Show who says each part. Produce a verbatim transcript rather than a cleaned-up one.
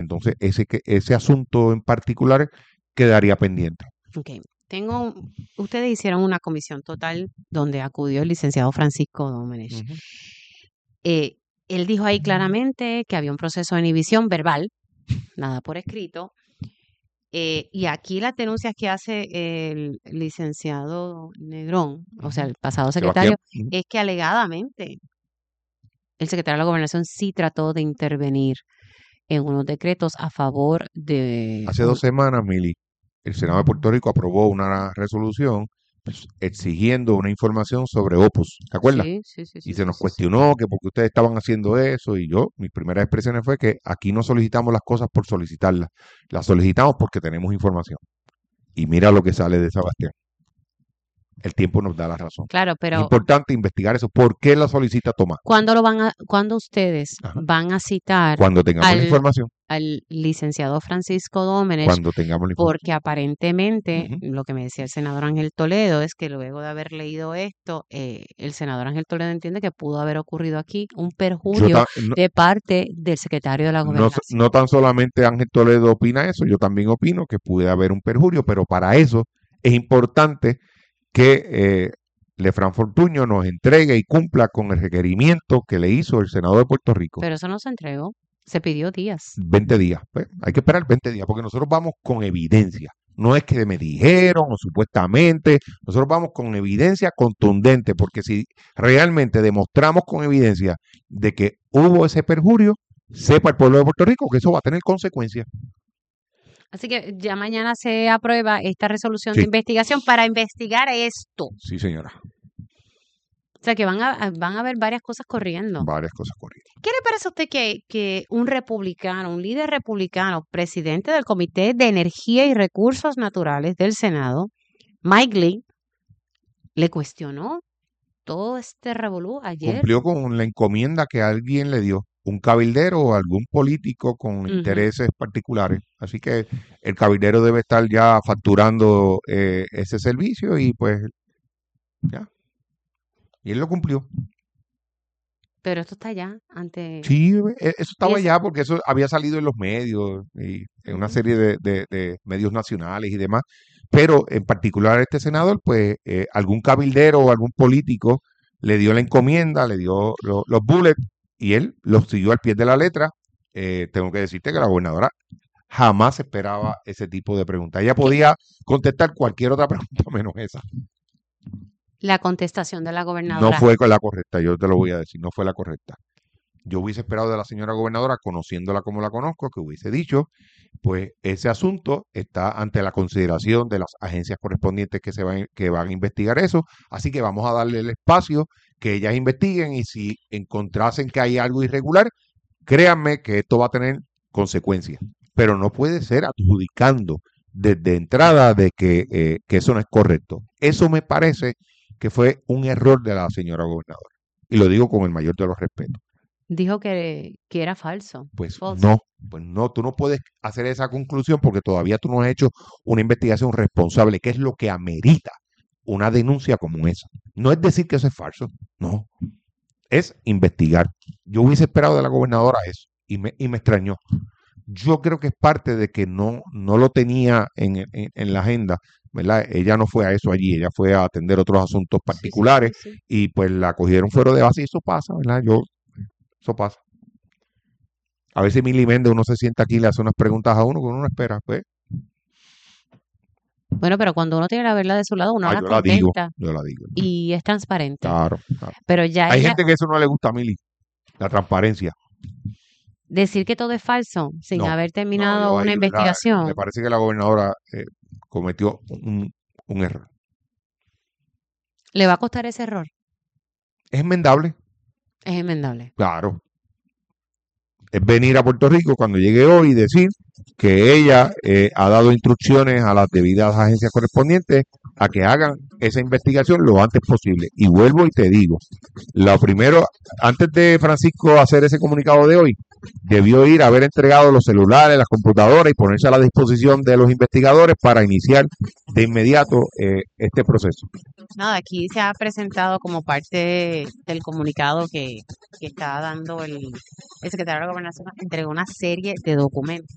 Speaker 1: entonces ese, que- ese asunto en particular quedaría pendiente.
Speaker 2: Ok. Tengo, un- ustedes hicieron una comisión total donde acudió el licenciado Francisco Dómenes.
Speaker 1: Ujú.
Speaker 2: Eh, él dijo ahí claramente que había un proceso de inhibición verbal, nada por escrito. Eh, y aquí las denuncias que hace el licenciado Negrón, o sea,
Speaker 1: Ujú.
Speaker 2: el pasado
Speaker 1: Sebastián,
Speaker 2: secretario,
Speaker 1: ujú.
Speaker 2: es que alegadamente el secretario de la Gobernación sí trató de intervenir en unos decretos a favor de
Speaker 1: Hace
Speaker 2: un-
Speaker 1: dos semanas, Mili, el Senado de Puerto Rico aprobó una resolución pues, exigiendo una información sobre Opus, ¿te acuerdas?
Speaker 2: Sí, sí, sí,
Speaker 1: Y
Speaker 2: sí,
Speaker 1: se
Speaker 2: sí,
Speaker 1: nos
Speaker 2: sí, sí.
Speaker 1: cuestionó que por qué ustedes estaban haciendo eso y yo, mis primeras expresiones fue que aquí no solicitamos las cosas por solicitarlas, las solicitamos porque tenemos información. Y mira lo que sale de Sebastián. El tiempo nos da la razón.
Speaker 2: Claro,
Speaker 1: Es
Speaker 2: pero
Speaker 1: importante investigar eso. ¿Por qué la solicita Tomás?
Speaker 2: ¿cuándo lo van a, cuándo ustedes
Speaker 1: Ajá.
Speaker 2: van a citar
Speaker 1: Cuando tengamos la
Speaker 2: al,
Speaker 1: información,
Speaker 2: al licenciado Francisco Dómenes?
Speaker 1: cuando tengamos la información.
Speaker 2: Porque aparentemente
Speaker 1: Ujú.
Speaker 2: lo que me decía el senador Ángel Toledo es que luego de haber leído esto, eh, el senador Ángel Toledo entiende que pudo haber ocurrido aquí un
Speaker 1: Yo
Speaker 2: perjurio
Speaker 1: ta- no,
Speaker 2: de parte del secretario de la
Speaker 1: no, so-
Speaker 2: Gobernación.
Speaker 1: no tan solamente Ángel Toledo opina eso, yo también opino que puede haber un perjurio, pero para eso es importante que eh, Lefranc Fortuño nos entregue y cumpla con el requerimiento que le hizo el Senado de Puerto Rico.
Speaker 2: Pero eso no se entregó, se pidió días.
Speaker 1: veinte días. Pues, hay que esperar veinte días porque nosotros vamos con evidencia. No es que me dijeron o supuestamente, nosotros vamos con evidencia contundente porque si realmente demostramos con evidencia de que hubo ese perjurio, sepa el pueblo de Puerto Rico que eso va a tener consecuencias.
Speaker 2: Así que ya mañana se aprueba esta resolución de
Speaker 1: Sí,
Speaker 2: investigación para investigar esto.
Speaker 1: sí señora,
Speaker 2: O sea que van a, a- van a haber varias cosas corriendo.
Speaker 1: varias cosas corridas.
Speaker 2: ¿Qué le parece a usted que, que un republicano, un líder republicano, presidente del Comité de Energía y Recursos Naturales del Senado, Mike Lee, le cuestionó todo este revolú ayer?
Speaker 1: Cumplió con la encomienda que alguien le dio, un cabildero o algún político con
Speaker 2: Ujú.
Speaker 1: intereses particulares. Así que el cabildero debe estar ya facturando eh, ese servicio y pues ya. Y él lo cumplió.
Speaker 2: Pero esto está ya ante...
Speaker 1: Sí, e- eso estaba
Speaker 2: es-
Speaker 1: ya porque eso había salido en los medios y en una
Speaker 2: Ujú.
Speaker 1: serie de, de- de medios nacionales y demás. Pero en particular este senador, pues eh, algún cabildero o algún político le dio la encomienda, le dio lo- los bullets y él los siguió al pie de la letra. Eh, tengo que decirte que la gobernadora jamás esperaba ese tipo de preguntas. Ella
Speaker 2: ¿Qué?
Speaker 1: podía contestar cualquier otra pregunta menos esa.
Speaker 2: La contestación de la
Speaker 1: No
Speaker 2: gobernadora.
Speaker 1: fue con la correcta, yo te lo voy a decir, no fue la correcta. Yo hubiese esperado de la señora gobernadora, conociéndola como la conozco, que hubiese dicho, pues ese asunto está ante la consideración de las agencias correspondientes que se van, que van a investigar eso, así que vamos a darle el espacio que ellas investiguen y si encontrasen que hay algo irregular, créanme que esto va a tener consecuencias, pero no puede ser adjudicando desde entrada de que, eh, que eso no es correcto. Eso me parece que fue un error de la señora gobernadora y lo digo con el mayor de los respetos.
Speaker 2: Dijo que, que era falso.
Speaker 1: Pues
Speaker 2: False.
Speaker 1: no, pues no, tú no puedes hacer esa conclusión porque todavía tú no has hecho una investigación responsable, que es lo que amerita una denuncia como esa. No es decir que eso es falso, no, es investigar. Yo hubiese esperado de la gobernadora eso y me, y me extrañó. Yo creo que es parte de que no, no lo tenía en, en, en la agenda, ¿verdad? Ella no fue a eso allí, ella fue a atender otros asuntos
Speaker 2: Sí, sí, sí,
Speaker 1: particulares
Speaker 2: sí.
Speaker 1: y pues la cogieron fuera de base y eso pasa, ¿verdad? Yo, eso pasa. A veces Milly Méndez uno se sienta aquí y le hace unas preguntas a uno que uno no espera. Pues,
Speaker 2: Bueno, pero cuando uno tiene la verdad de su lado, uno
Speaker 1: ah,
Speaker 2: la
Speaker 1: yo la digo,
Speaker 2: contesta
Speaker 1: yo la digo.
Speaker 2: y es transparente.
Speaker 1: Claro, claro.
Speaker 2: Pero ya
Speaker 1: Hay
Speaker 2: ella
Speaker 1: gente que eso no le gusta a Milly, la transparencia.
Speaker 2: decir que todo es falso sin
Speaker 1: No,
Speaker 2: haber
Speaker 1: no,
Speaker 2: terminado
Speaker 1: yo
Speaker 2: una
Speaker 1: ahí, ¿verdad?
Speaker 2: investigación,
Speaker 1: Me parece que la gobernadora eh, cometió un, un error.
Speaker 2: le va a costar ese error.
Speaker 1: Es enmendable,
Speaker 2: Es enmendable.
Speaker 1: claro. Es venir a Puerto Rico cuando llegue hoy y decir que ella eh, ha dado instrucciones a las debidas agencias correspondientes a que hagan esa investigación lo antes posible. Y vuelvo y te digo, lo primero, antes de Francisco hacer ese comunicado de hoy, debió ir a haber entregado los celulares, las computadoras y ponerse a la disposición de los investigadores para iniciar de inmediato eh, este proceso.
Speaker 2: Nada, aquí se ha presentado como parte del comunicado que, que está dando el, el secretario de la Gobernación, entregó una serie de documentos.